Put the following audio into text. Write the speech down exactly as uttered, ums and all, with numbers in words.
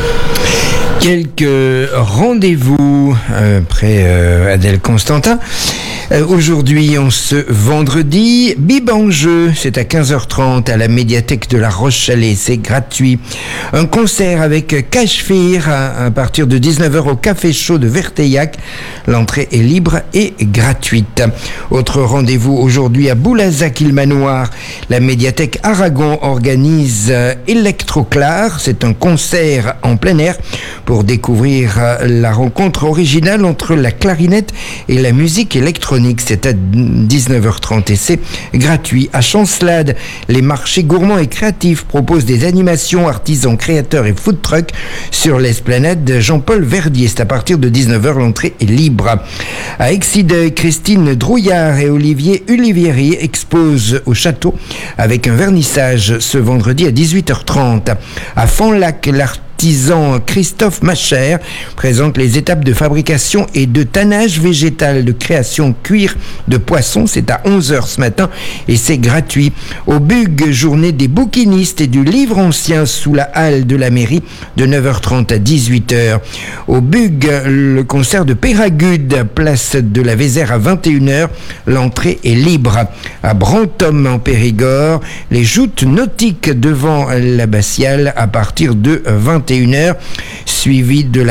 Quelques rendez-vous euh, près euh, Adèle Constantin. Euh, aujourd'hui, en ce vendredi, Bib en jeu, c'est à quinze heures trente à la médiathèque de La Roche-Chalais, c'est gratuit. Un concert avec Cachefire à, à partir de dix-neuf heures au Café Chaud de Verteillac. L'entrée est libre et gratuite. Autre rendez-vous aujourd'hui à Boulazac-Île-Manoir. La médiathèque Aragon organise euh, Electroclar. C'est un concert en plein air pour découvrir la rencontre originale entre la clarinette et la musique électronique. C'est à dix-neuf heures trente et c'est gratuit. À Chancelade, les marchés gourmands et créatifs proposent des animations artisans, créateurs et food trucks sur l'esplanade de Jean-Paul Verdier. C'est à partir de dix-neuf heures, l'entrée est libre. À Exideuil, Christine Drouillard et Olivier Ulivieri exposent au château avec un vernissage ce vendredi à dix-huit heures trente. À Fenlac, l'artiste L'artisan Christophe Macher présente les étapes de fabrication et de tannage végétal de création cuir de poisson. C'est à onze heures ce matin et c'est gratuit. Au Bug, journée des bouquinistes et du livre ancien sous la halle de la mairie de neuf heures trente à dix-huit heures. Au Bug, le concert de Péragude, place de la Vézère à vingt et une heures. L'entrée est libre. À Brantôme en Périgord, les joutes nautiques devant l'abbatiale à partir de vingt et une heures, suivi de la